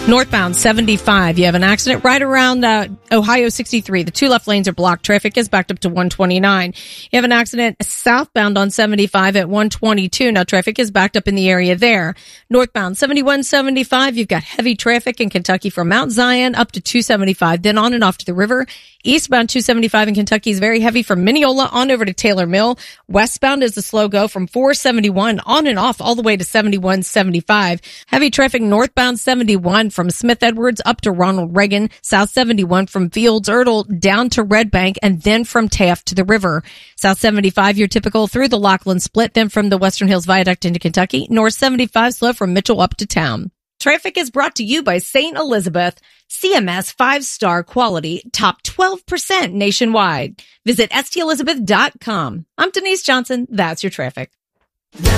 Northbound 75, you have an accident right around Ohio 63. The two left lanes are blocked. Traffic is backed up to 129. You have an accident southbound on 75 at 122. Now traffic is backed up in the area there. Northbound 7175, you've got heavy traffic in Kentucky from Mount Zion up to 275, then on and off to the river. Eastbound 275 in Kentucky is very heavy from Mineola on over to Taylor Mill. Westbound is the slow go from 471 on and off all the way to 7175. Heavy traffic northbound 71 from Smith Edwards up to Ronald Reagan. South 71 from Fields Erdel down to Red Bank and then from Taft to the river. South 75, your typical through the Lachlan split, then from the Western Hills Viaduct into Kentucky. North 75 slow from Mitchell up to town. Traffic is brought to you by St. Elizabeth, CMS 5-star quality, top 12% nationwide. Visit stelizabeth.com. I'm Denise Johnson. That's your traffic.